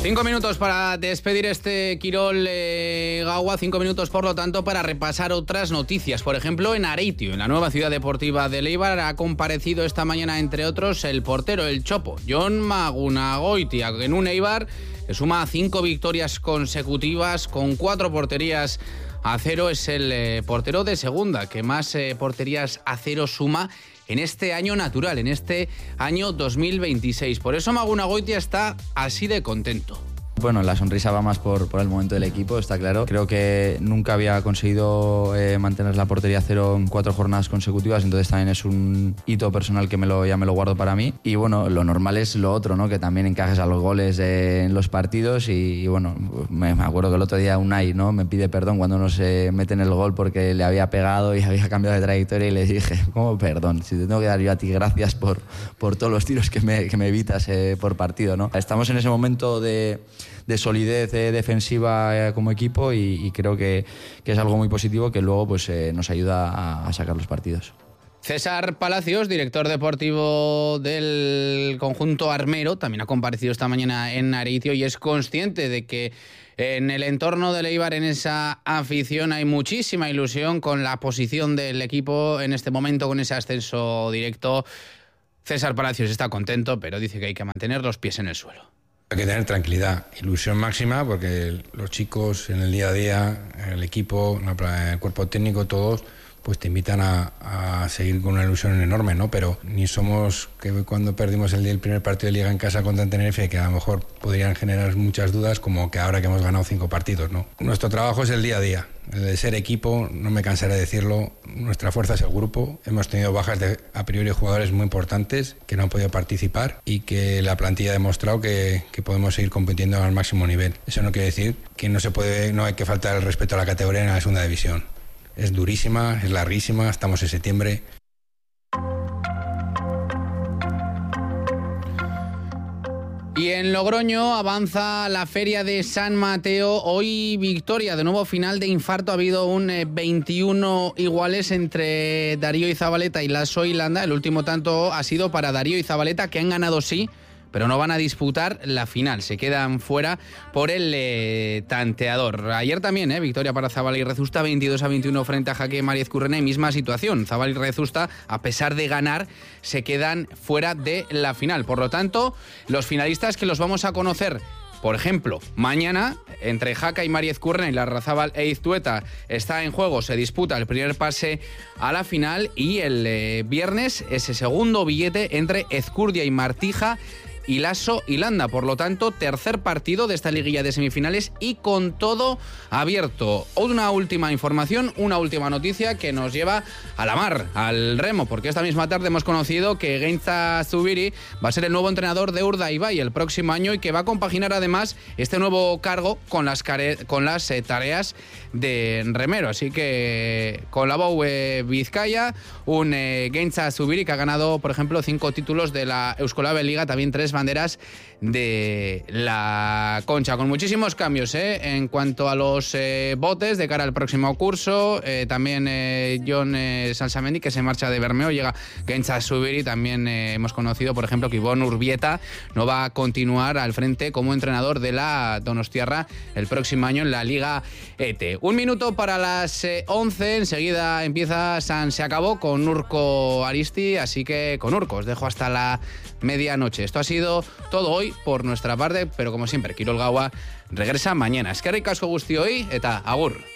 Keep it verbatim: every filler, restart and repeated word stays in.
Cinco minutos para despedir este Quirol eh, Gaua, cinco minutos por lo tanto para repasar otras noticias. Por ejemplo, en Areitio, en la nueva ciudad deportiva de Eibar, ha comparecido esta mañana, entre otros, el portero, el Chopo, Jon Magunagoitia, en un Eibar que suma cinco victorias consecutivas con cuatro porterías a cero. Es el eh, portero de segunda que más eh, porterías a cero suma en este año natural, en este año dos mil veintiséis. Por eso Magunagoitia está así de contento. Bueno, la sonrisa va más por, por el momento del equipo, está claro. Creo que nunca había conseguido eh, mantener la portería cero en cuatro jornadas consecutivas, entonces también es un hito personal que me lo, ya me lo guardo para mí. Y bueno, lo normal es lo otro, ¿no? Que también encajes a los goles eh, en los partidos y, y bueno, me, me acuerdo que el otro día Unai, ¿no? Me pide perdón cuando no se mete en el gol porque le había pegado y había cambiado de trayectoria y le dije, ¿cómo perdón? Si te tengo que dar yo a ti gracias por, por todos los tiros que me, que me evitas eh, por partido, ¿no? Estamos en ese momento de... de solidez eh, defensiva eh, como equipo y, y creo que, que es algo muy positivo que luego pues, eh, nos ayuda a, a sacar los partidos. César Palacios, director deportivo del conjunto armero, también ha comparecido esta mañana en Areitio y es consciente de que en el entorno del Eibar, en esa afición, hay muchísima ilusión con la posición del equipo en este momento, con ese ascenso directo. César Palacios está contento, pero dice que hay que mantener los pies en el suelo. Hay que tener tranquilidad, ilusión máxima, porque los chicos en el día a día, el equipo, el cuerpo técnico, todos, pues te invitan a, a seguir con una ilusión enorme, ¿no? Pero ni somos que cuando perdimos el, el primer partido de Liga en casa contra el Tenerife, que a lo mejor podrían generar muchas dudas, como que ahora que hemos ganado cinco partidos, ¿no? Nuestro trabajo es el día a día, el de ser equipo, no me cansaré de decirlo, nuestra fuerza es el grupo. Hemos tenido bajas de a priori jugadores muy importantes que no han podido participar y que la plantilla ha demostrado que, que podemos seguir compitiendo al máximo nivel. Eso no quiere decir que no se puede, no hay que faltar el respeto a la categoría en la segunda división. Es durísima, es larguísima, estamos en septiembre. Y en Logroño avanza la Feria de San Mateo. Hoy victoria, de nuevo final de infarto. Ha habido un eh, veintiuno iguales entre Darío y Zabaleta y Lasso y Landa. El último tanto ha sido para Darío y Zabaleta, que han ganado sí, pero no van a disputar la final. Se quedan fuera por el eh, tanteador. Ayer también, eh, victoria para Zabala y Rezusta, veintidós a veintiuno frente a Jaque Mariez Currena, y misma situación. Zabala y Rezusta, a pesar de ganar, se quedan fuera de la final. Por lo tanto, los finalistas que los vamos a conocer, por ejemplo, mañana, entre Jaca y Mariez Currena y Larrazábal e Iztueta, está en juego, se disputa el primer pase a la final, y el eh, viernes ese segundo billete entre Ezcurdia y Martija y Lasso y Landa. Por lo tanto, tercer partido de esta liguilla de semifinales y con todo abierto. Una última información, una última noticia que nos lleva a la mar, al remo, porque esta misma tarde hemos conocido que Gainza Zubiri va a ser el nuevo entrenador de Urdaibai el próximo año y que va a compaginar además este nuevo cargo con las, care- con las eh, tareas de remero. Así que con la Bou eh, Vizcaya, un eh, Gainza Zubiri que ha ganado, por ejemplo, cinco títulos de la Euskolabel Liga, también tres banderas de la Concha, con muchísimos cambios ¿eh? en cuanto a los eh, botes de cara al próximo curso. Eh, también eh, John eh, Salsamendi, que se marcha de Bermeo, llega Gainza Zubiri. También eh, hemos conocido, por ejemplo, que Ivonne Urbieta no va a continuar al frente como entrenador de la Donostiarra el próximo año en la Liga E T E. Un minuto para las eh, once, enseguida empieza San Se Acabó con Urko Aristi, así que con Urko os dejo hasta la medianoche. Esto ha sido todo hoy por nuestra parte, pero como siempre, Quirol Gaua regresa mañana. Eskerrik asko guztioi eta agur.